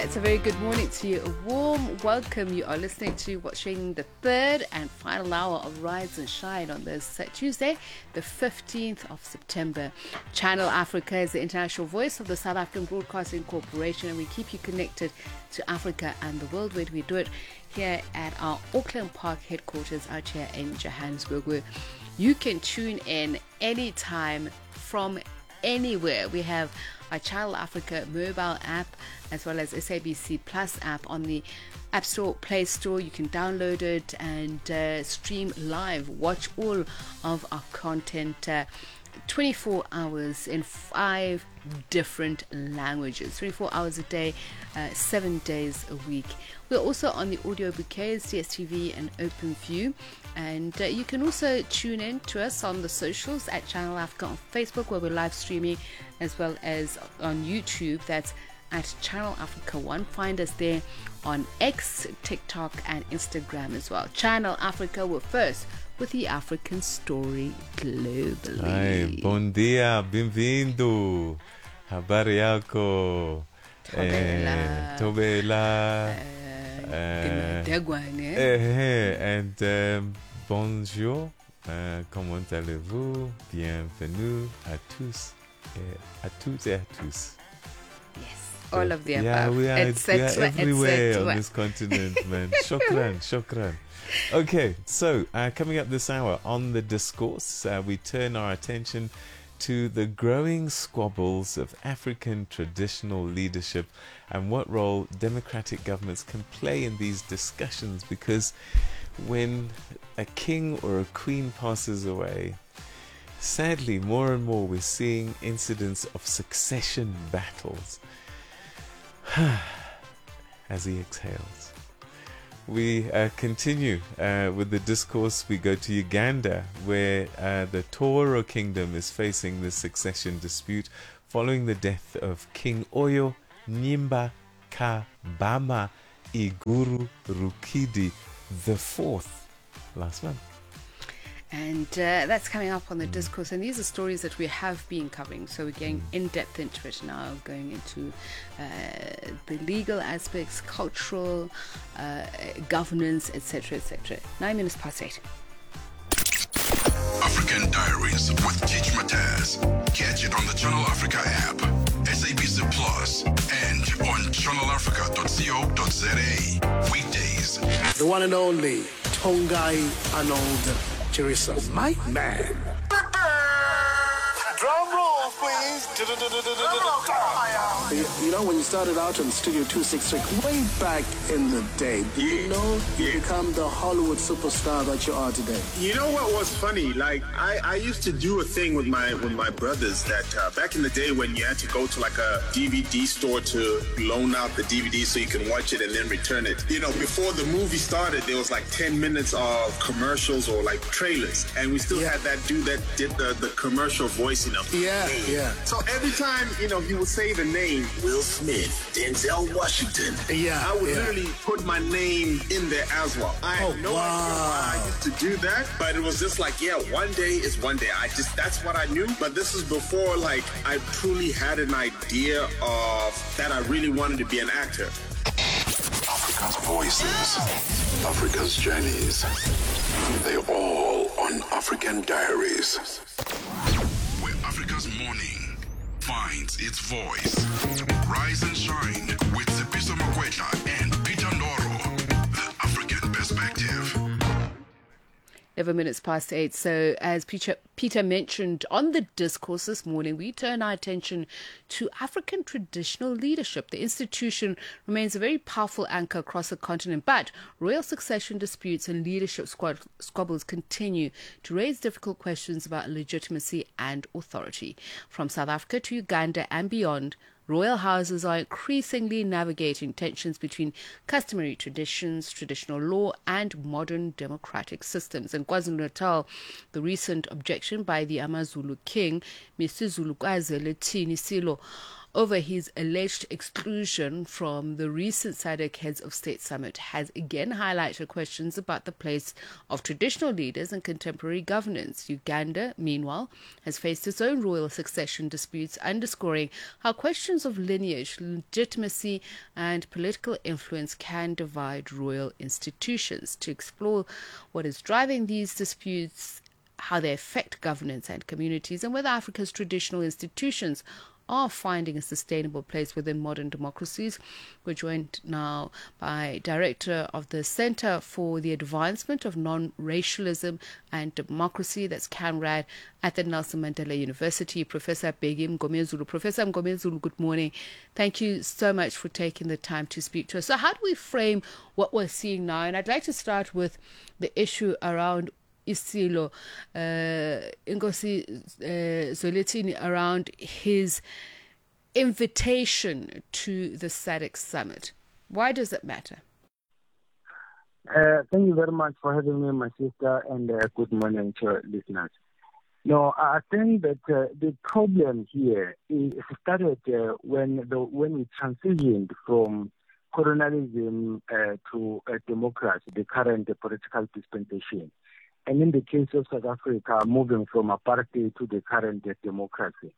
It's a very good morning to you. A warm welcome. You are listening to what's showing the third and final hour of Rise and Shine on this Tuesday, the 15th of September. Channel Africa is the international voice of the South African Broadcasting Corporation, and we keep you connected to Africa and the world. Where do we do it? Here at our Auckland Park headquarters out here in Johannesburg, where you can tune in anytime from anywhere. We have our Channel Africa mobile app as well as SABC Plus app on the App Store, Play Store. You can download it and stream live, watch all of our content 24 hours in 5 different languages, 24 hours a day, 7 days a week. We're also on the audio bouquets, DSTV and OpenView, and you can also tune in to us on the socials at Channel Africa on Facebook, where we're live streaming, as well as on YouTube. That's at Channel Africa 1. Find us there on X, TikTok and Instagram as well. Channel Africa, we're first with the African story globally. Hi, bom dia, bem-vindo. Habari yako? Tobela. And bonjour. Comment allez-vous? Bienvenue à tous et à toutes et à tous. Yes, all of the above. We are everywhere on this continent, man. Shukran. Okay, so coming up this hour on The Discourse, we turn our attention to the growing squabbles of African traditional leadership and what role democratic governments can play in these discussions, because when a king or a queen passes away, sadly, more and more we're seeing incidents of succession battles. As he exhales. We continue with the discourse. We go to Uganda, where the Toro Kingdom is facing this succession dispute following the death of King Oyo Nyimba Kabama Iguru Rukidi IV last month. And that's coming up on The Discourse. And these are stories that we have been covering. So we're getting in-depth into it now, going into the legal aspects, cultural, governance, etc., etc. 9 minutes past 8. African Diaries with Teach Mataz. Catch it on the Channel Africa app, SABC Plus, and on channelafrica.co.za. Weekdays. The one and only Tongai Arnold Chirisa. My man. Drum roll, please. You know, when you started out on Studio 266 way back in the day, you become the Hollywood superstar that you are today. You know what was funny? Like I used to do a thing with my brothers that back in the day when you had to go to like a DVD store to loan out the DVD so you can watch it and then return it. You know, before the movie started, there was like 10 minutes of commercials or like trailers, and we still had that dude that did the commercial voice. Yeah. So every time, he would say the name Will Smith, Denzel Washington. Yeah. I would literally put my name in there as well. I had no idea why I used to do that, but it was just like, one day is one day. That's what I knew. But this is before like I truly had an idea of that I really wanted to be an actor. Africa's voices, Africa's journeys. They all on African Diaries. Where Africa's morning finds its voice. Rise and Shine with Sipiso Makwetla and Peter Ndoro. The African Perspective. 11 minutes past 8. So as Peter mentioned on The Discourse this morning, we turn our attention to African traditional leadership. The institution remains a very powerful anchor across the continent, but royal succession disputes and leadership squabbles continue to raise difficult questions about legitimacy and authority. From South Africa to Uganda and beyond, royal houses are increasingly navigating tensions between customary traditions, traditional law, and modern democratic systems. In KwaZulu-Natal, the recent objection by the AmaZulu king, Mr. Zulukazi Lethini Silo, over his alleged exclusion from the recent SADC Heads of State Summit has again highlighted questions about the place of traditional leaders in contemporary governance. Uganda, meanwhile, has faced its own royal succession disputes, underscoring how questions of lineage, legitimacy, and political influence can divide royal institutions. To explore what is driving these disputes, how they affect governance and communities, and whether Africa's traditional institutions are finding a sustainable place within modern democracies. We're joined now by Director of the Center for the Advancement of Non-Racialism and Democracy, that's CANRAD, at the Nelson Mandela University, Professor Bheki Mngomezulu. Professor Mngomezulu, good morning. Thank you so much for taking the time to speak to us. So how do we frame what we're seeing now? And I'd like to start with the issue around Isilo, Inkosi Zwelithini, around his invitation to the SADC summit. Why does it matter? Thank you very much for having me, my sister, and good morning to listeners. No, I think that the problem here started when we transitioned from colonialism to democracy, the current political dispensation. And in the case of South Africa, moving from apartheid to the current democracy.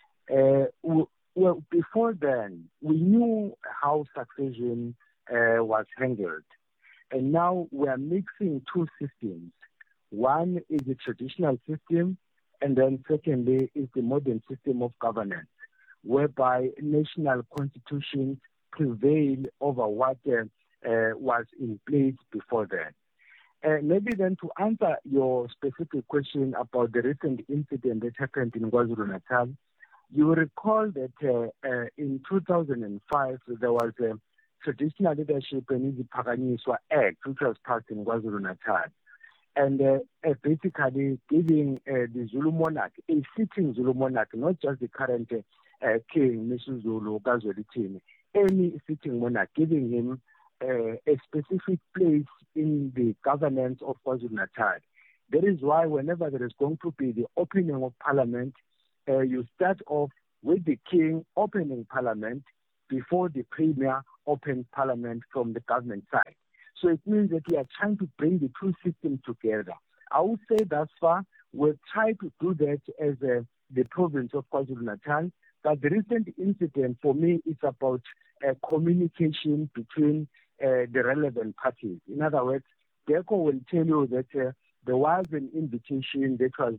Well, before then, we knew how succession was handled. And now we are mixing two systems. One is the traditional system, and then secondly is the modern system of governance, whereby national constitutions prevail over what was in place before then. Maybe then to answer your specific question about the recent incident that happened in KwaZulu-Natal, you will recall that in 2005 there was a Traditional Leadership and Iziphakanyiswa Act which was passed in KwaZulu-Natal, and basically giving the Zulu monarch, a sitting Zulu monarch, not just the current king, Misuzulu Zwelithini, any sitting monarch, giving him a specific place in the governance of KwaZulu-Natal. That is why whenever there is going to be the opening of parliament, you start off with the king opening parliament before the premier opens parliament from the government side. So it means that we are trying to bring the two systems together. I would say thus far, we've tried to do that as the province of KwaZulu-Natal, but the recent incident for me is about communication between the relevant parties. In other words, DECO will tell you that there was an invitation that was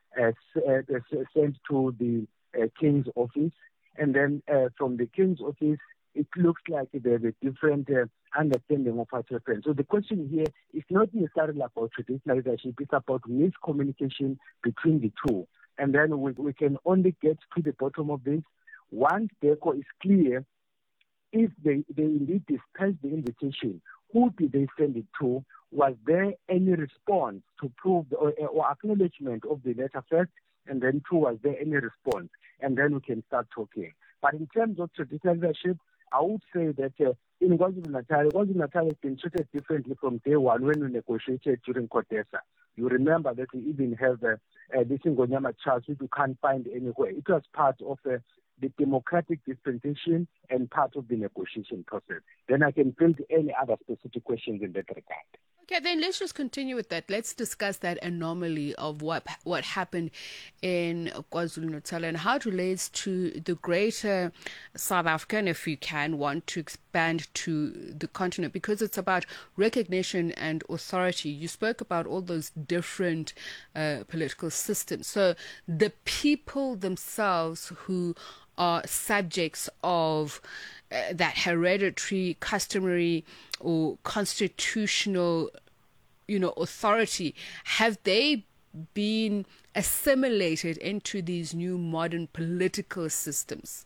sent to the King's office, and then from the King's office, it looks like there's a different understanding of what happened. So the question here is not necessarily about traditional leadership, it's about miscommunication between the two. And then we can only get to the bottom of this once DECO is clear. If they indeed dispatched the invitation, who did they send it to? Was there any response to prove or acknowledgement of the letter first? And then two, was there any response? And then we can start talking. But in terms of traditional leadership, I would say that in KwaZulu-Natal has been treated differently from day one when we negotiated during CODESA. You remember that we even have this Ngonyama charge which you can't find anywhere. It was part of the democratic dispensation and part of the negotiation process. Then I can build any other specific questions in that regard. Okay, then let's just continue with that. Let's discuss that anomaly of what happened in KwaZulu-Natal and how it relates to the greater South Africa, and if you can, want to expand to the continent, because it's about recognition and authority. You spoke about all those different political systems. So the people themselves who are subjects of that hereditary, customary, or constitutional, authority, have they been assimilated into these new modern political systems?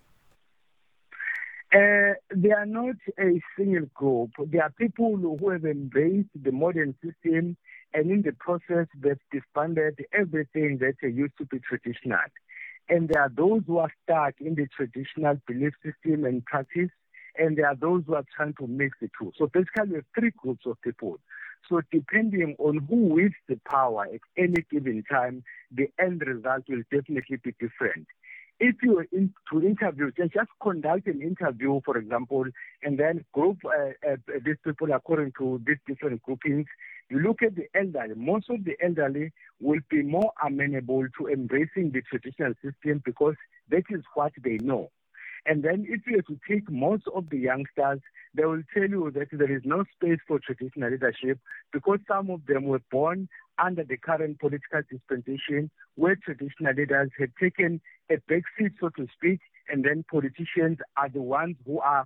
They are not a single group. They are people who have embraced the modern system, and in the process they've disbanded everything that used to be traditional. And there are those who are stuck in the traditional belief system and practice, and there are those who are trying to mix the two. So basically we have three groups of people. So depending on who wields the power at any given time, the end result will definitely be different. if you were to interview, just conduct an interview, for example, and then group these people according to these different groupings. You look at the elderly. Most of the elderly will be more amenable to embracing the traditional system because that is what they know. And then if you have to take most of the youngsters, they will tell you that there is no space for traditional leadership because some of them were born under the current political dispensation where traditional leaders had taken a back seat, so to speak, and then politicians are the ones who are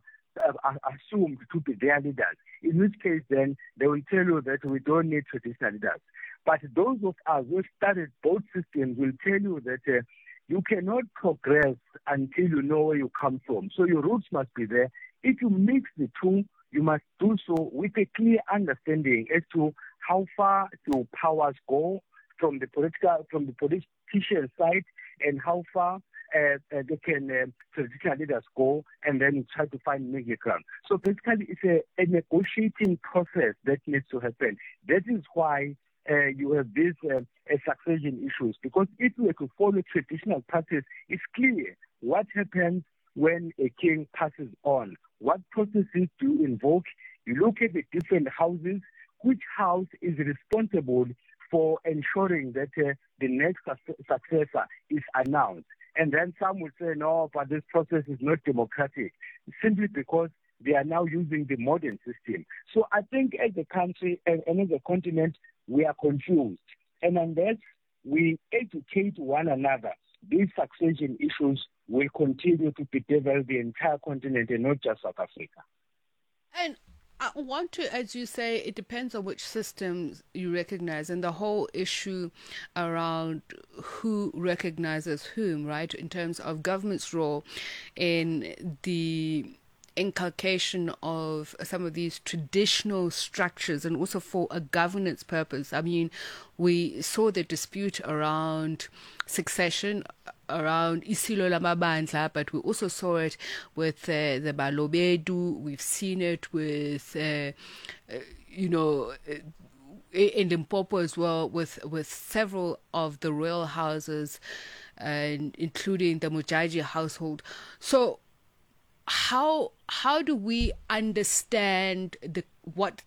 assumed to be their leaders. In which case, then, they will tell you that we don't need traditional leaders. But those of us who studied both systems will tell you that you cannot progress until you know where you come from. So your roots must be there. If you mix the two, you must do so with a clear understanding as to how far your powers go from the politician side and how far they can traditional leaders go, and then try to find middle ground. So basically, it's a negotiating process that needs to happen. That is why you have these succession issues, because if you were to follow traditional practice, it's clear what happens when a king passes on. What processes do you invoke? You look at the different houses. Which house is responsible for ensuring that the next successor is announced? And then some will say, no, but this process is not democratic, simply because they are now using the modern system. So I think as a country and as a continent, we are confused. And unless we educate one another, these succession issues will continue to bedevil the entire continent and not just South Africa. And I want to, as you say, it depends on which systems you recognize, and the whole issue around who recognizes whom, right, in terms of government's role in the inculcation of some of these traditional structures and also for a governance purpose. I mean, we saw the dispute around succession around Isilo Lamabandla, but we also saw it with the Balobedu. We've seen it with, in Limpopo as well, with several of the royal houses, including the Mujaji household. So how do we understand what